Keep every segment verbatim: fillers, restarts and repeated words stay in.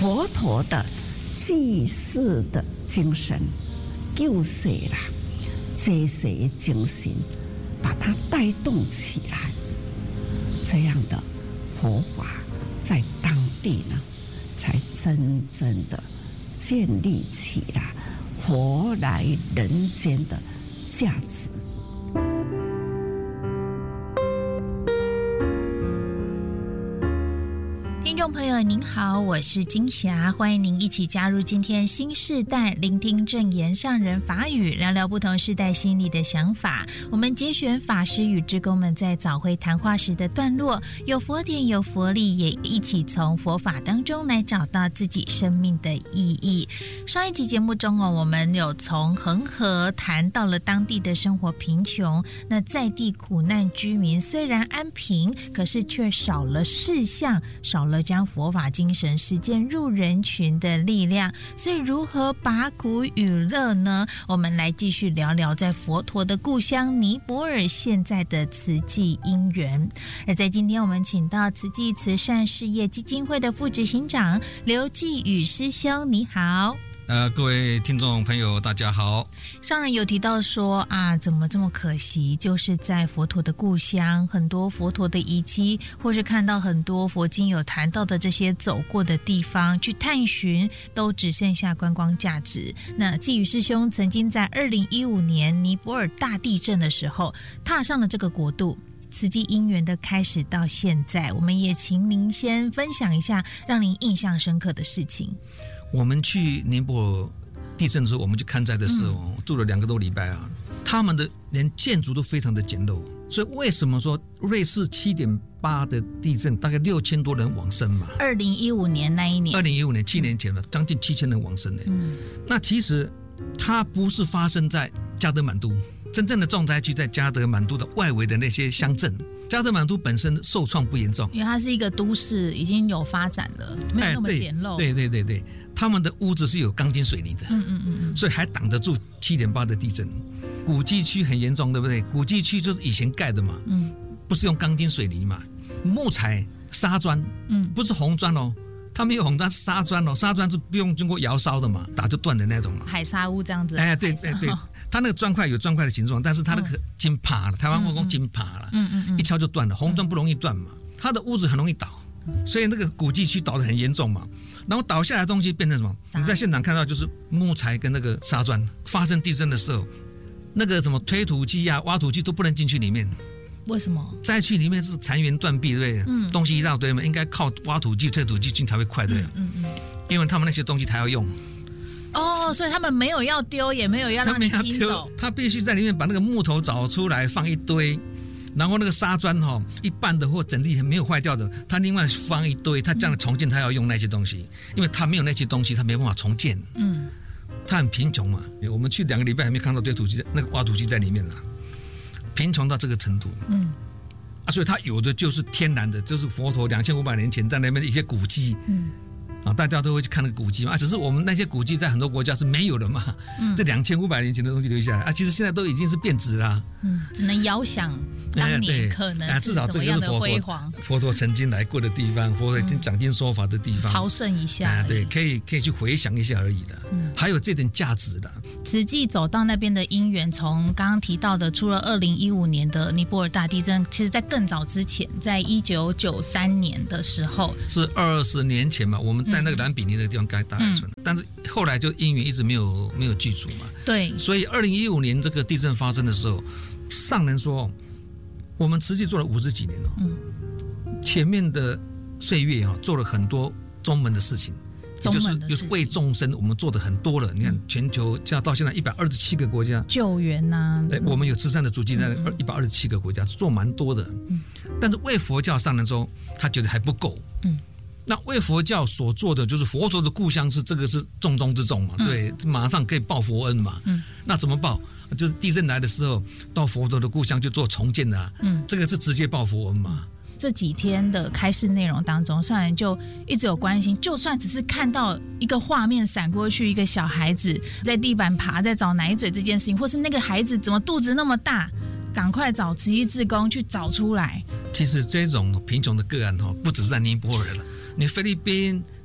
佛陀的济世的精神，救世啦，济世的精神，把它带动起来，这样的佛法在当地呢，才真正的建立起来活来人间的价值。 听众朋友您好，我是金霞，欢迎您一起加入今天新世代，聆听正言上人法语，聊聊不同世代心里的想法。我们节选法师与志工们在早会谈话时的段落，有佛典有佛理，也一起从佛法当中来找到自己生命的意义。上一集节目中哦，我们有从恒河谈到了当地的生活贫穷，那在地苦难居民虽然安贫，可是却少了事项，少了将佛法精神实践入人群的力量，所以如何拔苦与乐呢？我们来继续聊聊在佛陀的故乡尼泊尔现在的慈济因缘。而在今天我们请到慈济慈善事业基金会的副执行长刘继宇师兄，你好。 呃，各位听众朋友大家好。 上人有提到说啊，怎么这么可惜，就是在佛陀的故乡，很多佛陀的遗迹，或是看到很多佛经有谈到的这些走过的地方去探寻，都只剩下观光价值。那继宇师兄曾经在二零一五年尼泊尔大地震的时候踏上了这个国度，慈济因缘的开始到现在，我们也请您先分享一下让您印象深刻的事情。 我们去尼泊尔地震的时候，我们去看灾的时候、嗯、住了两个多礼拜啊，他们的连建筑都非常的简陋，所以为什么说瑞士 七点八 的地震大概六千多人往生嘛？ 二零一五年那一年， 二零一五年七年前了，将近七千人往生呢、嗯。那其实它不是发生在加德满都，真正的重灾区在加德满都的外围的那些乡镇。加德满都本身受创不严重， 因为它是一个都市，已经有发展了，没有那么简陋。 哎、对, 对对对对，他们的屋子是有钢筋水泥的， 嗯嗯嗯， 所以还挡得住 七点八 的地震。古迹区很严重，对不对？古迹区就是以前盖的嘛，嗯，不是用钢筋水泥嘛，木材、砂砖，嗯，不是红砖哦。他们有红砖、砂砖哦，砂砖是不用经过窑烧的嘛，打就断的那种嘛。 海沙屋这样子。 哎，对对对，它那个砖块有砖块的形状，但是它那个筋趴了，台湾话讲筋趴了，嗯嗯嗯，一敲就断了。红砖不容易断嘛，它的屋子很容易倒，所以那个古迹区倒得很严重嘛。然后倒下来的东西变成什么？你在现场看到就是木材跟那个砂砖。发生地震的时候，那个什么推土机啊、挖土机都不能进去里面。 为什么？ 灾区里面是残垣断壁，对不对？嗯，东西一大堆嘛，应该靠挖土机、推土机进才会快，对。嗯嗯。因为他们那些东西还要用。 哦，所以他们没有要丢，也没有要让你清走， 他必须在里面把那个木头找出来放一堆，然后那个砂砖哈、哦，一半的或整体没有坏掉的，他另外放一堆，他这样重建他要用那些东西，因为他没有那些东西，他没办法重建。嗯。他很贫穷嘛，我们去两个礼拜还没看到堆土机，那个挖土机在里面呢。贫穷到这个程度，嗯，啊，所以它有的就是天然的，就是佛陀两千五百年前在那边的一些古迹，嗯，啊，大家都会去看那个古迹嘛，啊，只是我们那些古迹在很多国家是没有的嘛，嗯，这两千五百年前的东西留下来，啊，其实现在都已经是变质啦， 嗯，只能遥想当年可能是什么样的辉煌， 佛陀曾经来过的地方，佛陀已经讲经说法的地方， 朝圣一下， 啊，对，可以可以去回想一下而已的，嗯，还有这点价值的。 慈济走到那边的因缘，从刚刚提到的，除了二零一五年的尼泊尔大地震，其实在更早之前，在一九九三年的时候， 是二十年前嘛，我们在那个兰比尼的地方盖大海村，嗯，但是后来就因缘一直没有没有具足嘛， 对， 所以二零一五年这个地震发生的时候，上人说，我们慈济做了五十几年哦，嗯，前面的岁月哈，做了很多宗门的事情。也就是就是为众生，我们做的很多了。你看，全球到现在一百二十七个国家救援呐，啊， 对，我们有慈善的足迹在一百二十七个国家，做蛮多的。嗯，但是为佛教上人说，他觉得还不够。嗯，那为佛教所做的，就是佛陀的故乡是这个是重中之重嘛，嗯，对，马上可以报佛恩嘛。嗯，那怎么报？就是地震来的时候，到佛陀的故乡就做重建啊。嗯，这个是直接报佛恩嘛。 这几天的开示内容当中，上人就一直有关心，就算只是看到一个画面闪过去，一个小孩子在地板爬在找奶嘴这件事情，或是那个孩子怎么肚子那么大，赶快找慈济志工去找出来。 其实这种贫穷的个案不只是在尼泊尔了，你菲律宾、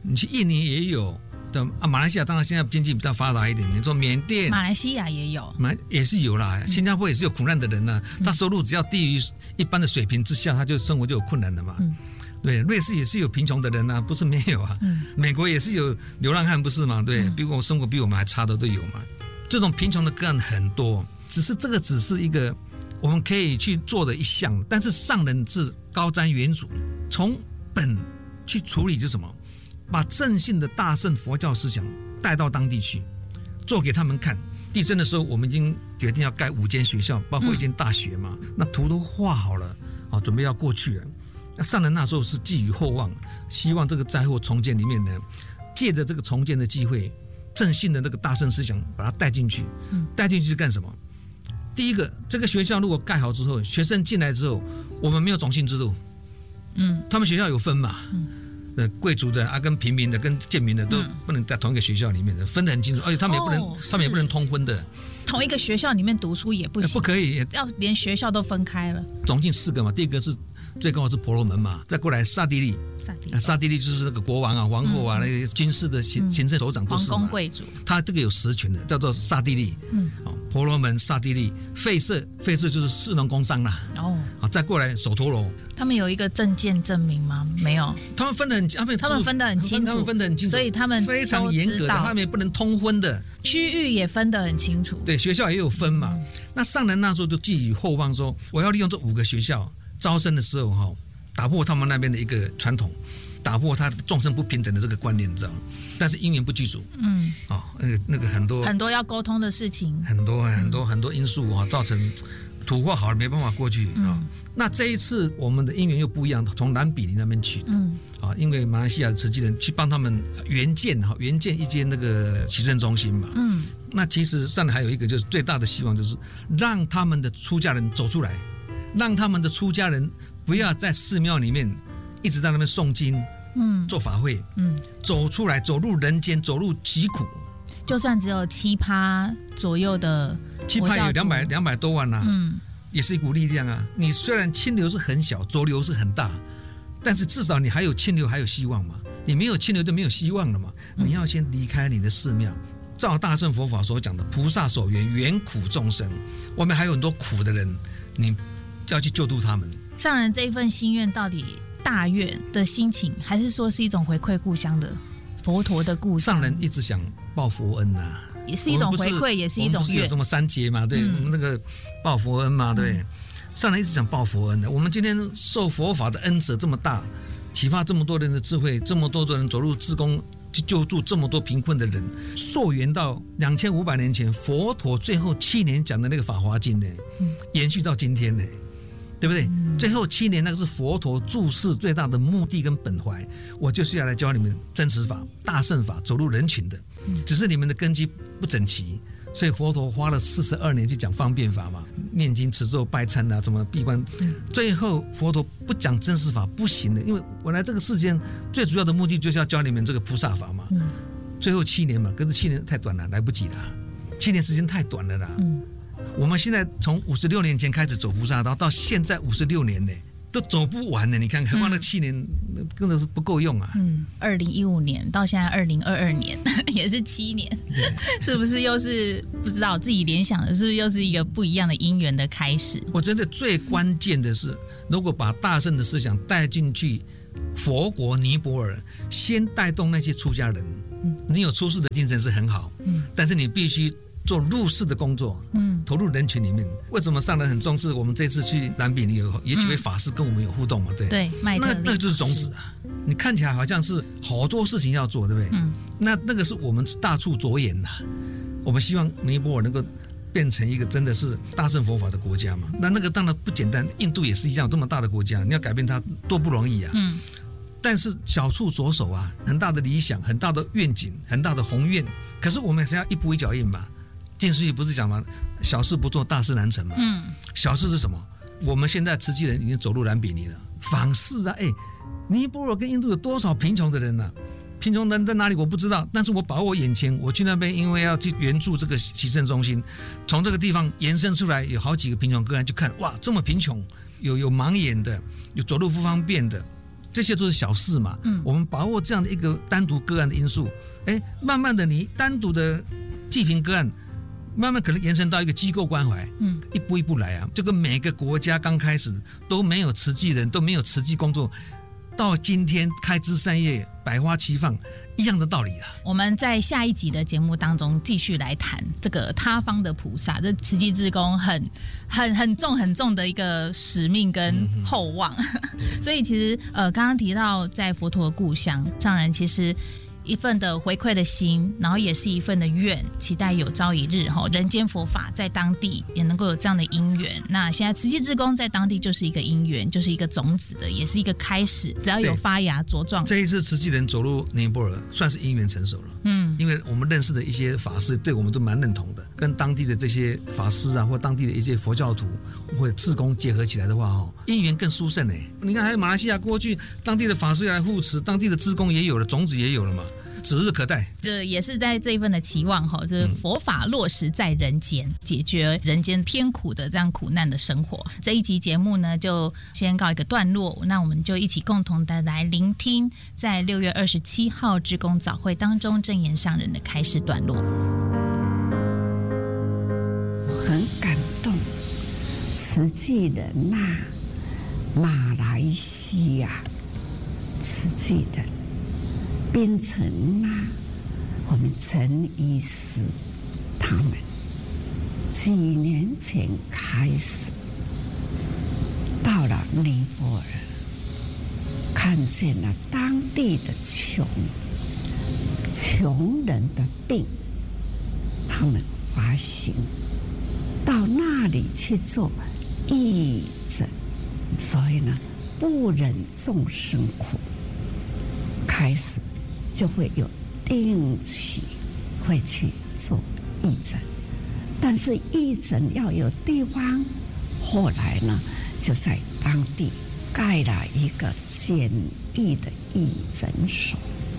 你去印尼也有的啊，马来西亚当然现在经济比较发达一点，你说缅甸、 马来西亚也有， 马也是有啦，新加坡也是有苦难的人呐、啊，他收入只要低于一般的水平之下，他就生活就有困难了嘛。嗯，对，瑞士也是有贫穷的人啊，不是没有啊。嗯，美国也是有流浪汉，不是吗？对，比我生活比我们还差的都有嘛。这种贫穷的个案很多，只是这个只是一个我们可以去做的一项，但是上人是高瞻远瞩，从本去处理是什么？把正信的大乘佛教思想带到当地去，做给他们看。地震的时候，我们已经决定要盖五间学校，包括一间大学嘛，嗯、那图都画好了，啊，准备要过去了。那上人那时候是寄予厚望，希望这个灾后重建里面呢，借着这个重建的机会，正信的那个大乘思想把它带进去，带进去是干什么？第一个，这个学校如果盖好之后，学生进来之后，我们没有种姓制度，嗯，他们学校有分嘛，嗯。呃，贵族的啊，跟平民的、跟贱民的都不能在同一个学校里面的，分得很清楚，而且他们也不能，哦、他们也不能通婚的。 同一个学校里面读书也不行， 不可以， 要连学校都分开了。 总共四个嘛，第一个是最高的是婆罗门嘛，再过来刹帝利， 刹帝利， 刹帝利就是那个国王啊、皇后啊、嗯、那些军事的行行政首长都是皇宫贵族， 他这个有实权的，叫做刹帝利。嗯，哦，婆罗门、刹帝利、吠舍，吠舍就是士农工商啦。哦，好，再过来首陀罗。 他们有一个证件证明吗？没有， 他们分得很，他们他们分得很清楚， 他们分得很清楚， 所以他们非常严格的，他们也不能通婚的， 区域也分得很清楚。 对，学校也有分嘛。嗯、那上人那时候就寄予厚望说，我要利用这五个学校招生的时候哈，打破他们那边的一个传统，打破他众生不平等的这个观念，你知道吗？但是因缘不具足，嗯，哦，那个那个很多很多要沟通的事情， 很多很多很多因素啊，造成。土化好了没办法过去啊、嗯哦，那这一次我们的因缘又不一样，从南比里那边去的，嗯，啊、哦，因为马来西亚的慈济人去帮他们援建哈，援建一间那个集证中心嘛，嗯，那其实上面还有一个就是最大的希望就是让他们的出家人走出来，让他们的出家人不要在寺庙里面一直在那边诵经，嗯，做法会，嗯，走出来，走入人间，走入疾苦。 就算只有七趴左右的， 七趴有两百两百多万啊，嗯，也是一股力量啊。你虽然清流是很小，浊流是很大，但是至少你还有清流，还有希望嘛。你没有清流就没有希望了嘛。你要先离开你的寺庙，照大乘佛法所讲的菩萨所缘，缘苦众生。外面还有很多苦的人，你要去救度他们。 上人这一份心愿到底大愿的心情，还是说是一种回馈故乡的佛陀的故乡？ 上人一直想报佛恩啊， 也是一种回馈，也是一种愿。我们不是有什么三节嘛？对，嗯、那个报佛恩嘛，对。嗯、上人一直想报佛恩的。我们今天受佛法的恩泽这么大，启发这么多人的智慧，这么多的人走入志工去救助这么多贫困的人，溯源到两千五百年前佛陀最后七年讲的那个《法华经》呢，嗯、延续到今天呢。对不对？嗯、最后七年那个是佛陀住世最大的目的跟本怀，我就是要来教你们真实法、大乘法，走入人群的。嗯、只是你们的根基不整齐，所以佛陀花了四十二年去讲方便法嘛，念经、持咒、拜忏啊，怎么闭关。嗯、最后佛陀不讲真实法不行的，因为我来这个世间最主要的目的就是要教你们这个菩萨法嘛。嗯、最后七年嘛，可是七年太短了，来不及了，七年时间太短了啦。嗯我们现在从五十六年前开始走菩萨道，到现在五十六年呢，都走不完呢。你看，何况那七年，嗯、根本是不够用啊。 嗯，二零一五年到现在二零二二年，也是七年，是不是又是不知道自己联想的，是不是又是一个不一样的因缘的开始？ 我觉得最关键的是，如果把大乘的思想带进去佛国尼泊尔，先带动那些出家人。嗯、你有出世的精神是很好，嗯、但是你必须。做入世的工作，嗯，投入人群里面。为什么上人很重视？我们这次去南比，有也几位法师跟我们有互动嘛？对， 对，麦特利那那就是种子啊！你看起来好像是好多事情要做，对不对？嗯，那那个是我们大处着眼呐。我们希望尼泊尔能够变成一个真的是大乘佛法的国家嘛？那那个当然不简单，印度也是一样，这么大的国家，你要改变它多不容易啊！嗯，但是小处着手啊，很大的理想，很大的愿景，很大的宏愿。可是我们还是要一步一脚印吧。净思义不是讲吗？小事不做，大事难成嘛。嗯，小事是什么？我们现在慈济人已经走入蓝比尼了，访视啊，哎，尼泊尔跟印度有多少贫穷的人呢、啊？贫穷的人在哪里我不知道，但是我把握眼前，我去那边，因为要去援助这个习圣中心，从这个地方延伸出来有好几个贫穷个案，就看哇，这么贫穷，有有盲眼的，有走路不方便的， 这些都是小事嘛。嗯，我们把握这样的一个单独个案的因素，哎，慢慢的你单独的济贫个案，慢慢可能延伸到一个机构关怀，嗯，一步一步来啊。这个每个国家刚开始都没有慈济人，都没有慈济工作，到今天开枝散叶、百花齐放，一样的道理啊。 我们在下一集的节目当中继续来谈这个他方的菩萨，这慈济志工很很很重很重的一个使命跟厚望。嗯、所以其实呃，刚刚提到在佛陀故乡，上人其实一份的回馈的心，然后也是一份的愿，期待有朝一日人间佛法在当地也能够有这样的因缘。那现在慈济志工在当地就是一个因缘，就是一个种子的，也是一个开始，只要有发芽茁壮。 这一次慈济人走入尼泊尔算是因缘成熟了，嗯，因为我们认识的一些法师对我们都蛮认同的，跟当地的这些法师啊，或当地的一些佛教徒或者志工结合起来的话，因缘更殊胜。你看还有马来西亚过去当地的法师来护持，当地的志工也有了，种子也有了嘛，指日可待。 这也是在这一份的期望，就是佛法落实在人间，解决人间偏苦的这样苦难的生活。这一集节目呢，就先告一个段落，那我们就一起共同的来聆听在六月二十七号志工早会当中证严上人的开始段落。 我很感动，慈济人呐、啊，马来西亚慈济人。槟城啊，我们陈医师他们几年前开始到了尼泊尔，看见了当地的穷穷人的病，他们发心到那里去做义诊，所以呢，不忍众生苦，开始就会有定期会去做义诊，但是义诊要有地方，后来呢就在当地盖了一个简易的义诊所。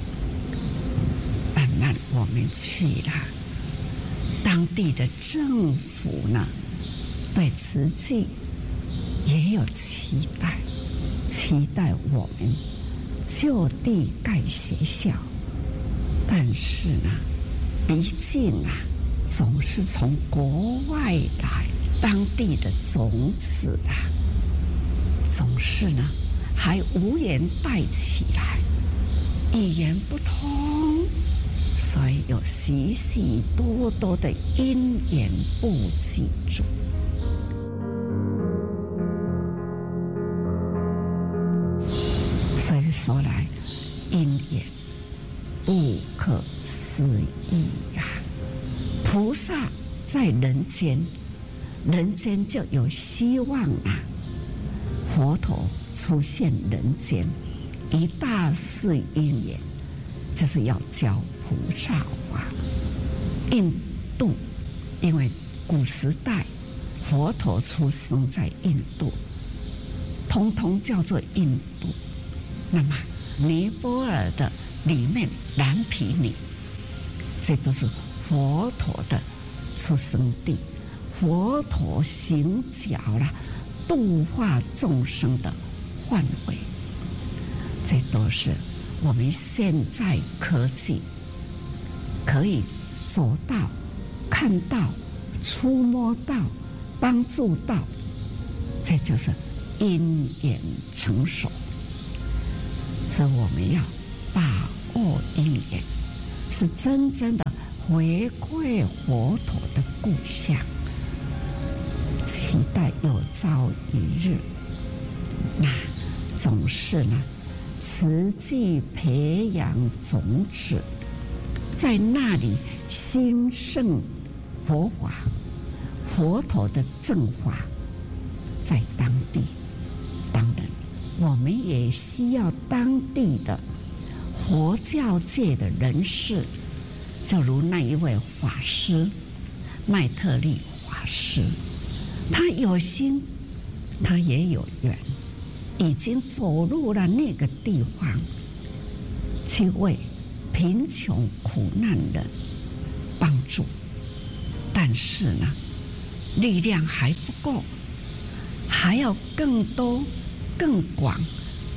慢慢我们去了，当地的政府呢对慈济也有期待，期待我们就地盖学校，但是呢，毕竟啊，总是从国外来，当地的种子啊，总是呢还无缘带起来，语言不通，所以有许许多多的因缘不记住。所以说来，因缘不可思议呀、啊！菩萨在人间，人间就有希望啊！佛陀出现人间，一大事因缘，就是要教菩萨法。印度，因为古时代佛陀出生在印度，通通叫做印度。那么尼泊尔的里面蓝毗尼，这都是佛陀的出生地，佛陀行脚啦，度化众生的范围，这都是我们现在科技可以走到、看到、触摸到、帮助到，这就是因缘成熟。所以我们要把握因缘，是真正的回馈佛陀的故乡，期待有朝一日，那总是呢，慈济培养种子，在那里兴盛佛法，佛陀的正法，在当地，当然。我们也需要当地的佛教界的人士，就如那一位法师麦特利法师，他有心，他也有缘，已经走入了那个地方，去为贫穷苦难人帮助。但是呢，力量还不够，还要更多。更广，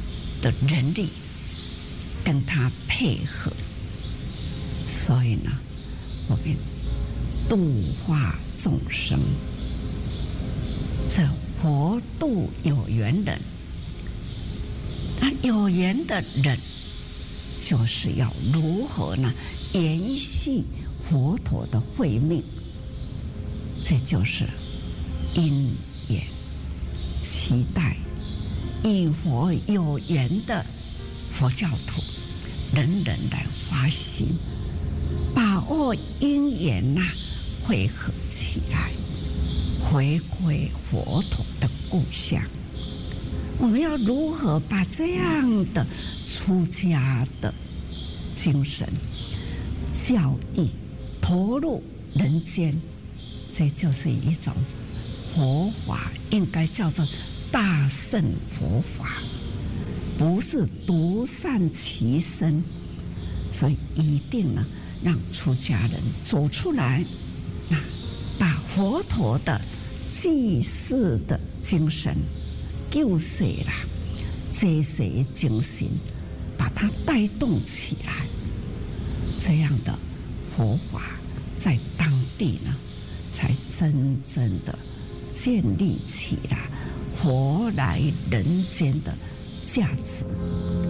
的人力跟他配合，所以呢，我们度化众生，这佛度有缘人。那有缘的人，就是要如何呢？延续佛陀的慧命，这就是因缘。期待与佛有缘的佛教徒，人人来发心，把握因缘呐、啊，汇合起来，回归佛陀的故乡。我们要如何把这样的出家的精神教义投入人间？这就是一种佛法，应该叫做大乘佛法，不是独善其身。所以一定呢，让出家人走出来，那把佛陀的济世的精神、救世啦、济世的精神，把它带动起来，这样的佛法在当地呢，才真正的建立起来佛来人间的价值。